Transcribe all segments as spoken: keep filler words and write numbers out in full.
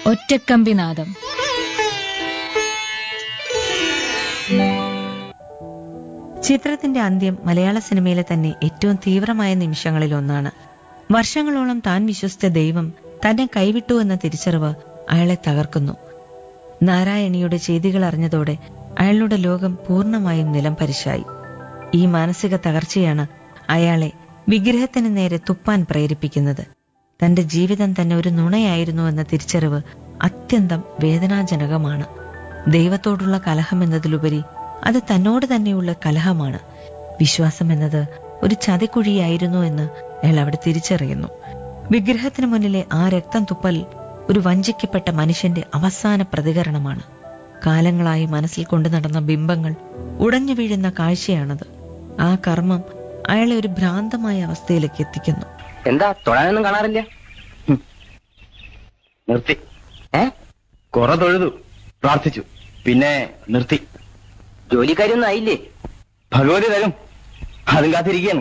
ഒറ്റക്കമ്പിനാദം. ചിത്രത്തിന്റെ അന്ത്യം മലയാള സിനിമയിലെ തന്നെ ഏറ്റവും തീവ്രമായ നിമിഷങ്ങളിൽ ഒന്നാണ്. വർഷങ്ങളോളം താൻ വിശ്വസിച്ച ദൈവം തന്നെ കൈവിട്ടു എന്ന തിരിച്ചറിവ് അയാളെ തകർക്കുന്നു. നാരായണിയുടെ ചെയ്തികൾ അറിഞ്ഞതോടെ അയാളുടെ ലോകം പൂർണ്ണമായും നിലം പരിശായി. ഈ മാനസിക തകർച്ചയാണ് അയാളെ വിഗ്രഹത്തിന് നേരെ തുപ്പാൻ പ്രേരിപ്പിക്കുന്നത്. തന്റെ ജീവിതം തന്നെ ഒരു നുണയായിരുന്നു എന്ന തിരിച്ചറിവ് അത്യന്തം വേദനാജനകമാണ്. ദൈവത്തോടുള്ള കലഹം എന്നതിലുപരി അത് തന്നോട് തന്നെയുള്ള കലഹമാണ്. വിശ്വാസം എന്നത് ഒരു ചതിക്കുഴിയായിരുന്നു എന്ന് അയാൾ അവിടെ തിരിച്ചറിയുന്നു. വിഗ്രഹത്തിന് മുന്നിലെ ആ രക്തം തുപ്പൽ ഒരു വഞ്ചിക്കപ്പെട്ട മനുഷ്യന്റെ അവസാന പ്രതികരണമാണ്. കാലങ്ങളായി മനസ്സിൽ കൊണ്ടു നടന്ന ബിംബങ്ങൾ ഉടഞ്ഞു വീഴുന്ന കാഴ്ചയാണത്. ആ കർമ്മം അയാളെ ഒരു ഭ്രാന്തമായ അവസ്ഥയിലേക്ക് എത്തിക്കുന്നു. എന്താ തൊഴാനൊന്നും കാണാറില്ല? നിർത്തി. ഏ കുറെ തൊഴുതു, പ്രാർത്ഥിച്ചു, പിന്നെ നിർത്തി. ജോലിക്കാരൊന്നും ആയില്ലേ? ഭഗവതി തരും, അതും കാത്തിരിക്കുകയാണ്.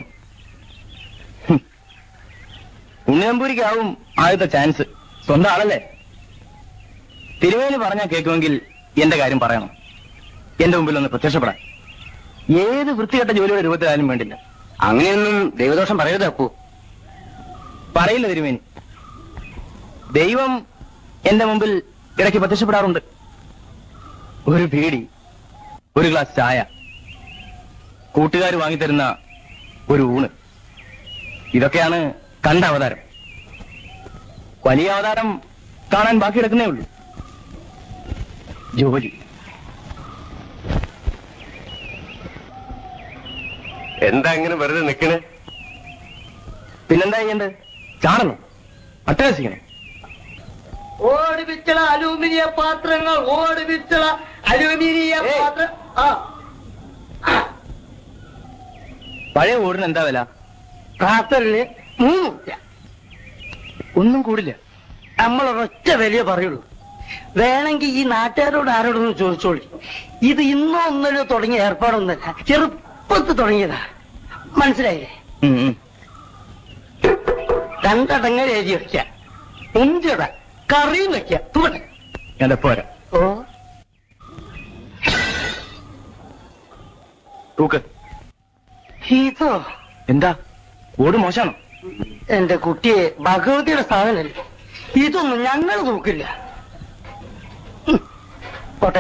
ഉണ്ണിയമ്പൂരിക്കാവും ആദ്യത്തെ ചാൻസ്. സ്വന്തം ആളല്ലേ? തിരുവേലി പറഞ്ഞാൽ കേൾക്കുമെങ്കിൽ എന്റെ കാര്യം പറയണം. എന്റെ മുമ്പിൽ ഒന്ന് പ്രത്യക്ഷപ്പെടാൻ. ഏത് വൃത്തികെട്ട ജോലിയുടെ രൂപത്തിലായാലും വേണ്ടില്ല. അങ്ങനെയൊന്നും ദൈവദോഷം പറയരുത് അപ്പു. പറയില്ല തിരുമേനി. ദൈവം എന്റെ മുമ്പിൽ ഇടയ്ക്ക് പ്രത്യക്ഷപ്പെടാറുണ്ട്. ഒരു ബീഡി, ഒരു ഗ്ലാസ് ചായ, കൂട്ടുകാർ വാങ്ങിത്തരുന്ന ഒരു ഊണ്, ഇതൊക്കെയാണ് കണ്ട അവതാരം. വലിയ അവതാരം കാണാൻ ബാക്കി കിടക്കുന്നേ ഉള്ളൂ. ജോലി. എന്താ ഇങ്ങനെ വെറുതെ നിക്കണേ? പിന്നെന്താ ചെയ്യണ്ടത്? ചാടണം, അട്ടഹസിക്കണം. ഓടി വിച്ചള അലൂമിനിയ പാത്രങ്ങൾ, ഓടി വിച്ചള അലൂമിനിയ പാത്രം. ആ പഴയ ഓടിന് എന്താ വില? ഖാത്തറിന് മൂന്ന് രൂപ. ഒന്നും കൂടില്ല. നമ്മൾ ഒരൊറ്റ വിലയെ പറയുള്ളൂ. വേണമെങ്കിൽ ഈ നാട്ടുകാരോട് ആരോടൊന്നും ചോദിച്ചോളി. ഇത് ഇന്നോ ഒന്നല്ലോ തുടങ്ങിയ ഏർപ്പാടൊന്നല്ല, ചെറുപ്പത്ത് തുടങ്ങിയതാ. മനസ്സിലായില്ലേ? രണ്ടടങ്ങൽ എഴുതി വെക്ക, ഒഞ്ചട കറിയും വെക്ക, തുറ. ഞാൻ പോരാ. ഓ തൂക്ക്. ഇതോ എന്താ ഓട് മോശാണോ? എന്റെ കുട്ടിയെ ഭഗവതിയുടെ സാധനല്ലേ, ഇതൊന്നും ഞങ്ങൾ നോക്കില്ല. പോട്ടെ.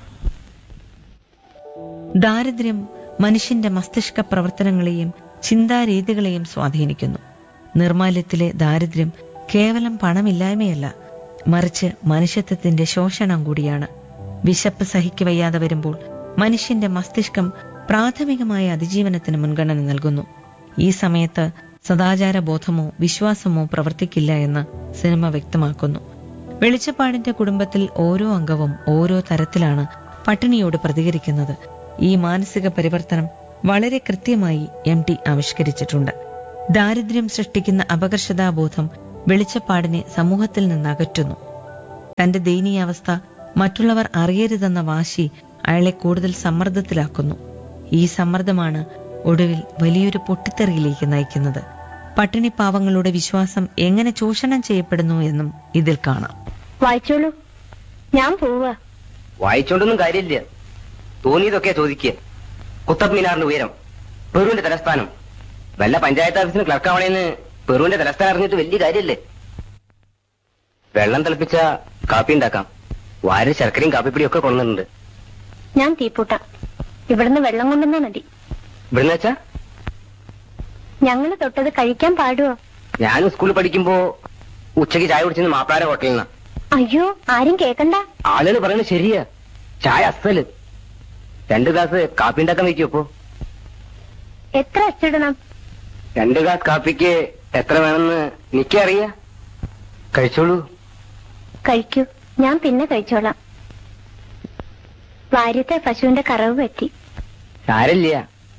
ദാരിദ്ര്യം മനുഷ്യന്റെ മസ്തിഷ്ക പ്രവർത്തനങ്ങളെയും ചിന്താരീതികളെയും സ്വാധീനിക്കുന്നു. നിർമാല്യത്തിലെ ദാരിദ്ര്യം കേവലം പണമില്ലായ്മയല്ല, മറിച്ച് മനുഷ്യത്വത്തിന്റെ ശോഷണം കൂടിയാണ്. വിശപ്പ് സഹിക്കവയ്യാതെ വരുമ്പോൾ മനുഷ്യന്റെ മസ്തിഷ്കം പ്രാഥമികമായ അതിജീവനത്തിന് മുൻഗണന നൽകുന്നു. ഈ സമയത്ത് സദാചാര ബോധമോ വിശ്വാസമോ പ്രവർത്തിക്കില്ല എന്ന് സിനിമ വ്യക്തമാക്കുന്നു. വെളിച്ചപ്പാടിന്റെ കുടുംബത്തിൽ ഓരോ അംഗവും ഓരോ തരത്തിലാണ് പട്ടിണിയോട് പ്രതികരിക്കുന്നത്. ഈ മാനസിക പരിവർത്തനം വളരെ കൃത്യമായി എം ടി ആവിഷ്കരിച്ചിട്ടുണ്ട്. ദാരിദ്ര്യം സൃഷ്ടിക്കുന്ന അപകർഷതാബോധം വെളിച്ചപ്പാടിനെ സമൂഹത്തിൽ നിന്ന് അകറ്റുന്നു. തന്റെ ദയനീയാവസ്ഥ മറ്റുള്ളവർ അറിയരുതെന്ന വാശി അയാളെ കൂടുതൽ സമ്മർദ്ദത്തിലാക്കുന്നു. ഈ സമ്മർദ്ദമാണ് ഒടുവിൽ വലിയൊരു പൊട്ടിത്തെറിയിലേക്ക് നയിക്കുന്നത്. പട്ടിണിപ്പാവങ്ങളുടെ വിശ്വാസം എങ്ങനെ ചൂഷണം ചെയ്യപ്പെടുന്നു എന്നും ഇതിൽ കാണാം. വായിച്ചോളൂ, ഞാൻ പോവാ. വായിച്ചോണ്ടൊന്നും കാര്യമില്ല. തോന്നിയതൊക്കെ ചോദിക്കുക. കുത്തബ് മിനാറിന്റെ ഉയരം, പെറുവിന്റെ തലസ്ഥാനം. വല്ല പഞ്ചായത്ത് ഓഫീസിന് ക്ലർക്കാവണേന്ന് പെറുവിന്റെ തലസ്ഥാനം അറിഞ്ഞിട്ട് വലിയ കാര്യല്ലേ? വെള്ളം തിളപ്പിച്ച കാപ്പി ഉണ്ടാക്കാം. വാര ശർക്കരയും കാപ്പിപ്പൊടിയും ഒക്കെ കൊണ്ടുവന്നിട്ടുണ്ട്. ഞാൻ തീപ്പൂട്ടാം. ഇവിടുന്ന് വെള്ളം കൊണ്ടുവന്നാ മതി. ഇവിടുന്ന് വെച്ചാ ഞങ്ങള് തൊട്ടത് കഴിക്കാൻ പാടുവോ? ഞാൻ സ്കൂളിൽ പഠിക്കുമ്പോ ഉച്ചയ്ക്ക് ചായ കുടിച്ചെന്ന് മാപ്പിളാരെ ഹോട്ടലിൽ നിന്നാ. അയ്യോ, ആരും കേക്കണ്ട. ആളുകൾ പറയുന്നത് ശരിയാ. ചായ അസല്. രണ്ട് ഗ്ലാസ് കാപ്പി ഉണ്ടാക്കാൻ വെക്കുമോ? എത്ര അച്ചിടണം? രണ്ട് ഗ്ലാസ് കാപ്പിക്ക് എത്ര വേണമെന്ന് എനിക്കറിയാ. കഴിച്ചോളൂ. കഴിക്കൂ, ഞാൻ പിന്നെ കഴിച്ചോളാം. വാര്യത്തെ പശുവിന്റെ കറവ് പറ്റി. സാരല്ല,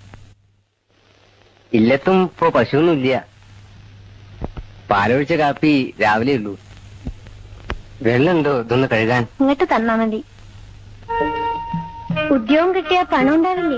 ഇല്ലത്തും ഇപ്പൊ പശുവൊന്നുമില്ല. പാലൊഴിച്ച കാപ്പി രാവിലെ ഉള്ളൂ. വെള്ളമുണ്ടോ ഇതൊന്ന് കഴുകാൻ? ഇങ്ങോട്ട് തന്നാ മതി. ഉദ്യോഗം കിട്ടിയാ പണം ഉണ്ടാവില്ലേ?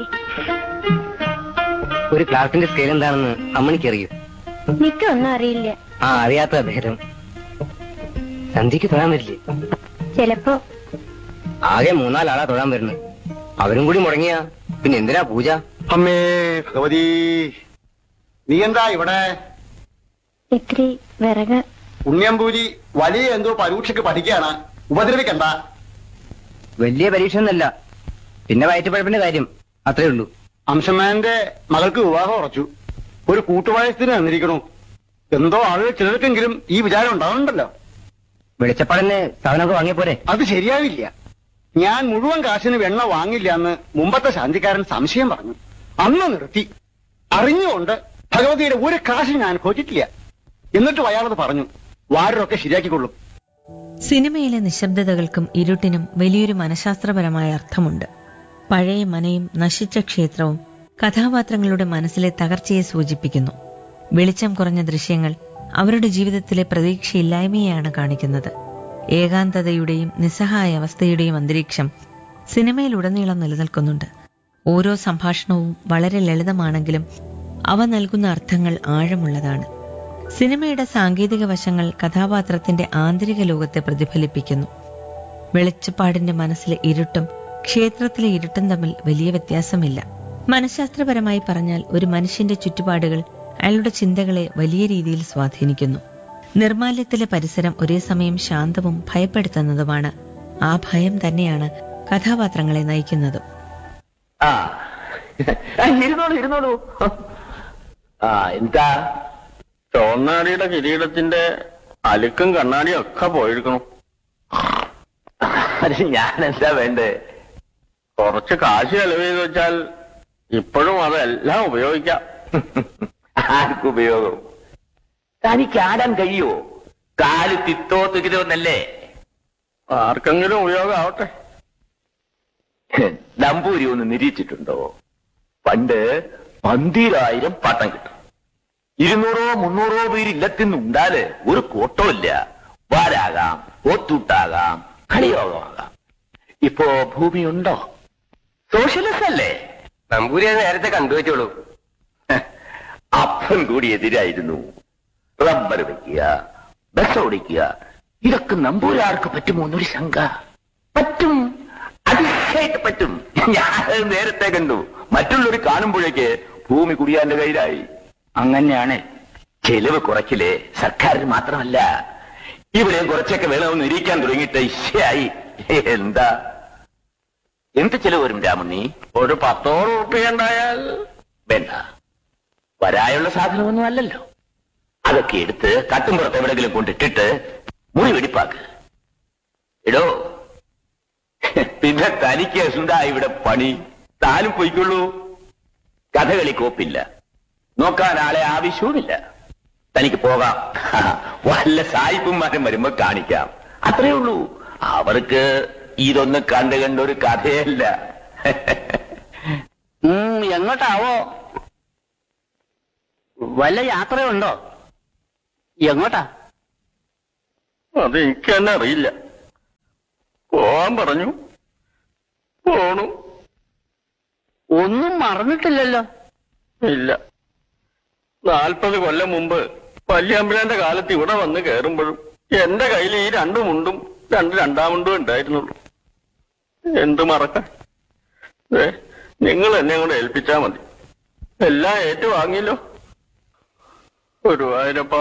ഒരു ക്ലാർക്കിന്റെ സ്കെയിൽ എന്താണെന്ന് അമ്മണിക്കറിയൂ? നിക്കൊന്നും അറിയില്ല. ആ അറിയാത്ത അദ്ദേഹം സന്ധ്യക്ക് തൊഴാൻ വരില്ലേ? ചിലപ്പോ. ആകെ മൂന്നാലാളാ തൊഴാൻ വരുന്നത്. അവരും കൂടി മുടങ്ങിയ പിന്നെ എന്തിനാ പൂജ? അമ്മേ ഭഗവതി, നീ എന്താ ഇവിടെ? ഇത്തിരി വിറക്. പുണ്യംപൂരി വലിയ എന്തോ പരീക്ഷയ്ക്ക് പഠിക്കുകയാണ്, ഉപദ്രവിക്കണ്ട. വലിയ പരീക്ഷ ഒന്നല്ല, പിന്നെ വയറ്റുപഴപ്പിന്റെ കാര്യം അത്രേ ഉള്ളൂ. അംശമാന്റെ മകൾക്ക് വിവാഹം ഉറച്ചു, ഒരു കൂട്ടുവയസ്സിന് തന്നിരിക്കണു. എന്തോ ആളുകൾ ചിലർക്കെങ്കിലും ഈ വിചാരം ഉണ്ടാവുന്നുണ്ടല്ലോ. വെളിച്ചപ്പാടന് സാധനമൊക്കെ വാങ്ങിയപ്പോരെ? അത് ശരിയാവില്ല. ഞാൻ മുഴുവൻ കാശിന് വെണ്ണ വാങ്ങില്ല എന്ന് മുമ്പത്തെ ശാന്തിക്കാരൻ സംശയം പറഞ്ഞു. അന്ന് നിർത്തി. അറിഞ്ഞുകൊണ്ട് ഭഗവതിയുടെ ഒരു കാശ് ഞാൻ കൊറ്റിട്ടില്ല. എന്നിട്ടും അയാളത് പറഞ്ഞു, വാരൊക്കെ ശരിയാക്കിക്കൊള്ളും. സിനിമയിലെ നിശബ്ദതകൾക്കും ഇരുട്ടിനും വലിയൊരു മനഃശാസ്ത്രപരമായ അർത്ഥമുണ്ട്. പഴയ മനയും നശിച്ച ക്ഷേത്രവും കഥാപാത്രങ്ങളുടെ മനസ്സിലെ തകർച്ചയെ സൂചിപ്പിക്കുന്നു. വെളിച്ചം കുറഞ്ഞ ദൃശ്യങ്ങൾ അവരുടെ ജീവിതത്തിലെ പ്രതീക്ഷയില്ലായ്മയെയാണ് കാണിക്കുന്നത്. ഏകാന്തതയുടെയും നിസ്സഹായ അവസ്ഥയുടെയും അന്തരീക്ഷം സിനിമയിലുടനീളം നിലനിൽക്കുന്നുണ്ട്. ഓരോ സംഭാഷണവും വളരെ ലളിതമാണെങ്കിലും അവ നൽകുന്ന അർത്ഥങ്ങൾ ആഴമുള്ളതാണ്. സിനിമയുടെ സാങ്കേതിക വശങ്ങൾ കഥാപാത്രത്തിന്റെ ആന്തരിക ലോകത്തെ പ്രതിഫലിപ്പിക്കുന്നു. വെളിച്ചപ്പാടിന്റെ മനസ്സിലെ ഇരുട്ടും ക്ഷേത്രത്തിലെ ഇരുട്ടും തമ്മിൽ വലിയ വ്യത്യാസമില്ല. മനഃശാസ്ത്രപരമായി പറഞ്ഞാൽ ഒരു മനുഷ്യന്റെ ചുറ്റുപാടുകൾ അയാളുടെ ചിന്തകളെ വലിയ രീതിയിൽ സ്വാധീനിക്കുന്നു. നിർമാല്യത്തിലെ പരിസരം ഒരേ സമയം ശാന്തവും ഭയപ്പെടുത്തുന്നതുമാണ്. ആ ഭയം തന്നെയാണ് കഥാപാത്രങ്ങളെ നയിക്കുന്നതും. ആ ഇരുന്നോളൂ ഇരുന്നോളൂ. ആ എന്താ? ചോന്നാടിയുടെ കിരീടത്തിന്റെ അലുക്കും കണ്ണാടിയും ഒക്കെ പോയിരിക്കണം. അത് ഞാൻ എന്താ വേണ്ടേ? കുറച്ച് കാശ് ചെലവ് ചെയ്ത് വെച്ചാൽ ഇപ്പോഴും അതെല്ലാം ഉപയോഗിക്കാം. ആർക്കുപയോഗം? തനിക്ക് ആടാൻ കഴിയോ? കാല് തിത്തോ തുകിതോന്നല്ലേ? ആർക്കെങ്കിലും ഉപയോഗമാവട്ടെ. നമ്പൂരി ഒന്ന് നിരീക്ഷിച്ചിട്ടുണ്ടോ? പണ്ട് പന്തിരായിരം പട്ടം കിട്ടും. ഇരുന്നൂറോ മുന്നൂറോ പേര് ഇല്ലത്തിന്നുണ്ടാല് ഒരു കോട്ടമില്ല. വാരാകാം, ഒത്തൂട്ടാകാം, കളിയോഗമാകാം. ഇപ്പോ ഭൂമിയുണ്ടോ? സോഷ്യലിസ്റ്റ് അല്ലേ? നമ്പൂരി അത് നേരത്തെ കണ്ടുവച്ചോളൂ. അപ്പൻ കൂടി എതിരായിരുന്നു. റബ്ബർ വെക്കുക, ബസ് ഓടിക്കുക, ഇതൊക്കെ നമ്പൂരാർക്ക് പറ്റുമോ എന്നൊരു ശങ്ക. പറ്റും, അതിശയായിട്ട് പറ്റും. ഞാൻ നേരത്തെ കണ്ടു. മറ്റുള്ളവർ കാണുമ്പോഴേക്ക് ഭൂമി കുടിയാന്റെ കയ്യിലായി. അങ്ങനെയാണ് ചെലവ് കുറയ്ക്കലേ സർക്കാരിന് മാത്രമല്ല. ഇവിടെ കുറച്ചൊക്കെ വേണമെന്ന് ഇരിക്കാൻ തുടങ്ങിയിട്ട് ഇശയായി. എന്താ എന്ത് ചെലവ് വരും രാമണ്ണി? ഒരു പത്തോളം ഉറുപ്പിക ഉണ്ടായാൽ വേണ്ട. വരായുള്ള സാധനമൊന്നും അല്ലല്ലോ. അതൊക്കെ എടുത്ത് കട്ടുംപുറത്ത് എവിടെങ്കിലും കൊണ്ടിട്ടിട്ട് മുറി വെടിപ്പാക്ക്. എടോ, പിന്നെ തനിക്ക് എന്താ ഇവിടെ പണി? താനും പോയിക്കൊള്ളൂ. കഥകളി കോപ്പില്ല, നോക്കാൻ ആളെ ആവശ്യവുമില്ല. തനിക്ക് പോകാം. വല്ല സായിപ്പുമാരും വരുമ്പോ കാണിക്കാം. അത്രേ ഉള്ളൂ. അവർക്ക് ഇതൊന്നും കണ്ടു കണ്ടൊരു കഥയല്ല. എങ്ങോട്ടാവോ? വല്ല യാത്രയുണ്ടോ? എങ്ങോട്ടാ? അത് എനിക്ക് തന്നെ അറിയില്ല. പോവാൻ പറഞ്ഞു, പോണു. ഒന്നും മറന്നിട്ടില്ലല്ലോ? ഇല്ല. നാൽപ്പത് കൊല്ലം മുമ്പ് വല്യമ്പലന്റെ കാലത്ത് ഇവിടെ വന്ന് കയറുമ്പോഴും എന്റെ കയ്യിൽ ഈ രണ്ടു മുണ്ടും രണ്ട് രണ്ടാമുണ്ടും ഉണ്ടായിരുന്നുള്ളൂ. എന്ത് മറക്കാൻ? നിങ്ങൾ എന്നെ കൂടെ ഏൽപ്പിച്ചാ മതി. എല്ലാം ഏറ്റുവാങ്ങിയല്ലോ. ഗുരുവായൂരപ്പാ.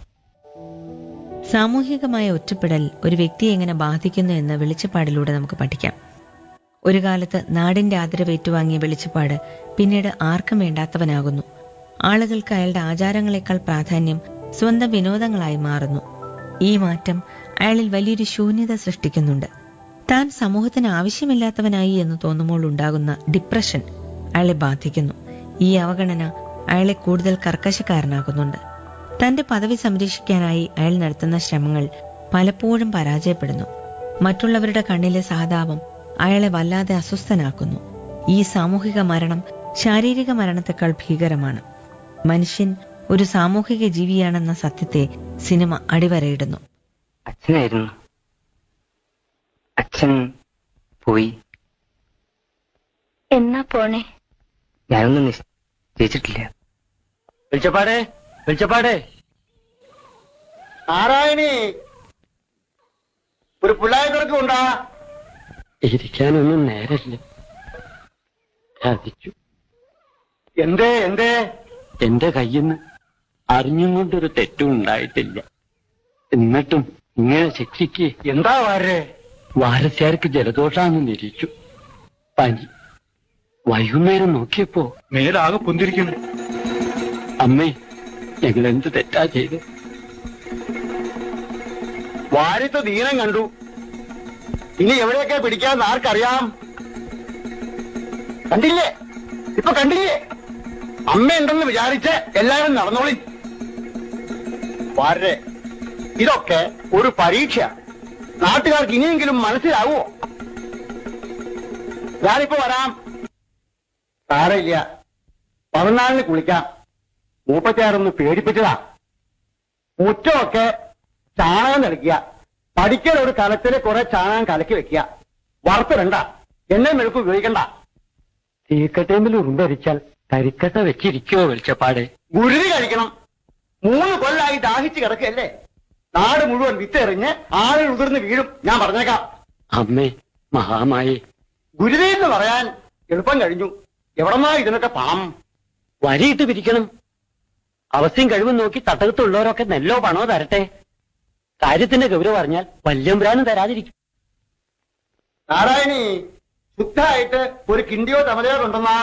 സാമൂഹികമായ ഒറ്റപ്പെടൽ ഒരു വ്യക്തിയെ എങ്ങനെ ബാധിക്കുന്നു എന്ന് വെളിച്ചപ്പാടിലൂടെ നമുക്ക് പഠിക്കാം. ഒരു കാലത്ത് നാടിന്റെ ആദരവ് ഏറ്റുവാങ്ങിയ വെളിച്ചപ്പാട് പിന്നീട് ആർക്കും വേണ്ടാത്തവനാകുന്നു. ആളുകൾക്ക് അയാളുടെ ആചാരങ്ങളെക്കാൾ പ്രാധാന്യം സ്വന്തം വിനോദങ്ങളായി മാറുന്നു. ഈ മാറ്റം അയാളിൽ വലിയൊരു ശൂന്യത സൃഷ്ടിക്കുന്നുണ്ട്. താൻ സമൂഹത്തിന് ആവശ്യമില്ലാത്തവനായി എന്ന് തോന്നുമ്പോൾ ഉണ്ടാകുന്ന ഡിപ്രഷൻ അയാളെ ബാധിക്കുന്നു. ഈ അവഗണന അയാളെ കൂടുതൽ കർക്കശക്കാരനാകുന്നുണ്ട്. തന്റെ പദവി സംരക്ഷിക്കാനായി അയാൾ നടത്തുന്ന ശ്രമങ്ങൾ പലപ്പോഴും പരാജയപ്പെടുന്നു. മറ്റുള്ളവരുടെ കണ്ണിലെ സഹതാപം അയാളെ വല്ലാതെ അസ്വസ്ഥനാക്കുന്നു. ഈ സാമൂഹിക മരണം ശാരീരിക മരണത്തെക്കാൾ ഭീകരമാണ്. മനുഷ്യൻ ഒരു സാമൂഹിക ജീവിയാണെന്ന സത്യത്തെ സിനിമ അടിവരയിടുന്നു. അച്ഛനായിരുന്നു. അച്ഛൻ പോയി. എന്നാ പോണേ? ഞാനൊന്നും നിശ്ചയിച്ചിട്ടില്ല. വെളിച്ചപ്പാടേ, വെളിച്ചപ്പാടേ. നാരായണി, ഒരു പിള്ളായ തിരക്ക് ഉണ്ടാ. ഇരിക്കാനൊന്നും നേരല്ല. ചതിച്ചു. എന്തേ എന്തേ? എന്റെ കയ്യിന്ന് അറിഞ്ഞും കൊണ്ടൊരു തെറ്റും ഉണ്ടായിട്ടില്ല. എന്നിട്ടും ഇങ്ങനെ ശിക്ഷിക്ക്. എന്താ വാരേ? വാരസ്യാർക്ക് ജലദോഷാന്ന് നിരീച്ചു. പനി. വൈകുന്നേരം നോക്കിയപ്പോ മേലാകെ പൊന്തിരിക്കുന്നു. അമ്മേ, ഞങ്ങൾ എന്ത് തെറ്റാ ചെയ്ത്? വാരത്തെ ദീനം കണ്ടു. ഇനി എവിടെയൊക്കെ പിടിക്കാന്ന് ആർക്കറിയാം? കണ്ടില്ലേ, ഇപ്പൊ കണ്ടില്ലേ? അമ്മയുണ്ടെന്ന് വിചാരിച്ച് എല്ലാവരും നടന്നോളി. വാരേ, ഇതൊക്കെ ഒരു പരീക്ഷ. നാട്ടുകാർക്ക് ഇനിയെങ്കിലും മനസ്സിലാവോ? ഞാനിപ്പോ വരാം. സാരമില്ല, പതിനാലിന് കുളിക്കാം. മൂപ്പച്ചാരൊന്ന് പേടിപ്പിച്ചതാ. മുറ്റമൊക്കെ ചാണകം നിറയ്ക്കുക. പഠിക്കൽ ഒരു കലത്തില് കുറെ ചാണകം കലക്കി വെക്കുക. വറുത്തിടണ്ട, എണ്ണ മെഴുക്ക് ഉപയോഗിക്കണ്ട. തീക്കട്ടേമ്പിൽ ഉറുമ്പരിച്ചാൽ കരിക്കട്ട വെച്ചിരിക്കോ വെളിച്ചപ്പാടെ? ഗുരുതി കഴിക്കണം. മൂന്ന് കൊല്ലായി ദാഹിച്ച് കിടക്കല്ലേ. നാട് മുഴുവൻ വിത്തെറിഞ്ഞ് ആളുകൾ ഉതിർന്ന് വീഴും. ഞാൻ പറഞ്ഞേക്കാം. അമ്മേ, മഹാമായി. ഗുരുതി എന്ന് പറയാൻ എളുപ്പം കഴിഞ്ഞു. എവിടെന്നാ ഇതിനൊക്കെ പണം? വരിയിട്ട് പിരിക്കണം. അവസ്ഥയും കഴിവും നോക്കി തട്ടകത്തുള്ളവരൊക്കെ നെല്ലോ പണോ തരട്ടെ. കാര്യത്തിന്റെ ഗൗരവം അറിഞ്ഞാൽ വല്യമ്പ്രാനും തരാതിരിക്കും. നാരായണി, ശുദ്ധമായിട്ട് ഒരു കിണ്ടിയോ തമലയോ കൊണ്ടുവന്നാ.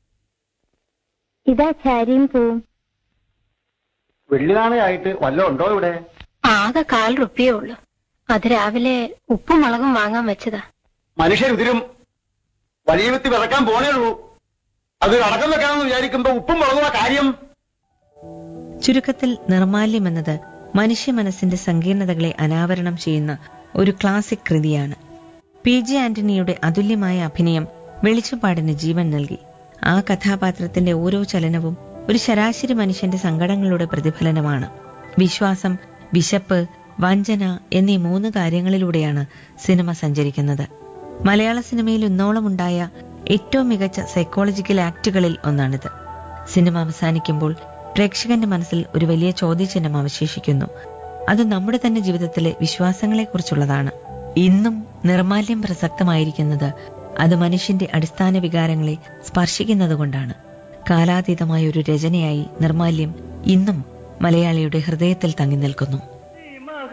ഇതാ ചാരിയും പോവും. വെള്ളിനാണയായിട്ട് വല്ലതും ഉണ്ടോ ഇവിടെ? ആകെ കാൽ റുപ്പിയേ ഉള്ളൂ. അത് രാവിലെ ഉപ്പും മുളകും വാങ്ങാൻ വെച്ചതാ. മനുഷ്യരുതിരും വലിയ വിത്ത് വിറക്കാൻ പോണേ ഉള്ളൂ. അത് അടക്കം വെക്കാമെന്ന് വിചാരിക്കുമ്പോ ഉപ്പും മുളകുന്ന കാര്യം. ചുരുക്കത്തിൽ നിർമാല്യം എന്നത് മനുഷ്യ മനസ്സിന്റെ സങ്കീർണതകളെ അനാവരണം ചെയ്യുന്ന ഒരു ക്ലാസിക് കൃതിയാണ്. പി ജെ ആന്റണിയുടെ അതുല്യമായ അഭിനയം വെളിച്ചപ്പാടിന് ജീവൻ നൽകി. ആ കഥാപാത്രത്തിന്റെ ഓരോ ചലനവും ഒരു ശരാശരി മനുഷ്യന്റെ സങ്കടങ്ങളുടെ പ്രതിഫലനമാണ്. വിശ്വാസം, വിശപ്പ്, വഞ്ചന എന്നീ മൂന്ന് കാര്യങ്ങളിലൂടെയാണ് സിനിമ സഞ്ചരിക്കുന്നത്. മലയാള സിനിമയിൽ ഇന്നോളം ഉണ്ടായ ഏറ്റവും മികച്ച സൈക്കോളജിക്കൽ ആക്ടുകളിൽ ഒന്നാണിത്. സിനിമ അവസാനിക്കുമ്പോൾ പ്രേക്ഷകന്റെ മനസ്സിൽ ഒരു വലിയ ചോദ്യചിഹ്നം അവശേഷിക്കുന്നു. അത് നമ്മുടെ തന്നെ ജീവിതത്തിലെ വിശ്വാസങ്ങളെക്കുറിച്ചുള്ളതാണ്. ഇന്നും നിർമാല്യം പ്രസക്തമായിരിക്കുന്നത് അത് മനുഷ്യന്റെ അടിസ്ഥാന വികാരങ്ങളെ സ്പർശിക്കുന്നതുകൊണ്ടാണ്. കാലാതീതമായ ഒരു രചനയായി നിർമാല്യം ഇന്നും മലയാളിയുടെ ഹൃദയത്തിൽ തങ്ങി നിൽക്കുന്നു.